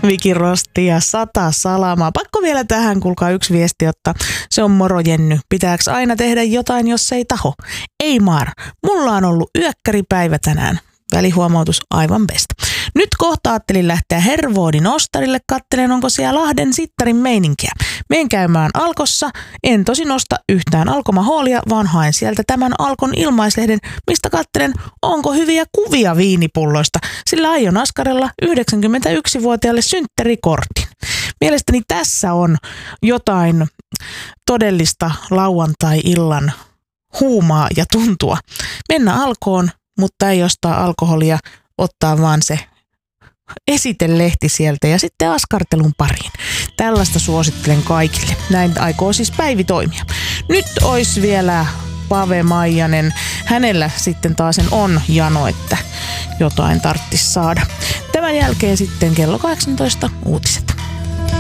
Viki Rosti ja 100 salamaa. Pakko vielä tähän, kuulkaa yksi viesti, jotta se on moro Jenny. Pitääks aina tehdä jotain, jos ei taho? Ei maar, mulla on ollut yökkäripäivä tänään. Välihuomautus aivan best. Nyt kohta ajattelin lähteä Hervoodin ostarille, kattelen onko siellä Lahden sittarin meininkiä. Meen käymään Alkossa, en tosin osta yhtään Alkomahoolia, vaan haen sieltä tämän Alkon ilmaislehden, mistä kattelen onko hyviä kuvia viinipulloista, sillä aion askarella 91-vuotiaalle synttärikortin. Mielestäni tässä on jotain todellista lauantai-illan huumaa ja tuntua. Mennä Alkoon, mutta ei ostaa alkoholia, ottaa vaan se esitelehti sieltä ja sitten askartelun pariin. Tällaista suosittelen kaikille. Näin aikoo siis Päivi toimia. Nyt olisi vielä Pave Maijanen. Hänellä sitten taas on jano, että jotain tarttis saada. Tämän jälkeen sitten kello 18 uutiset.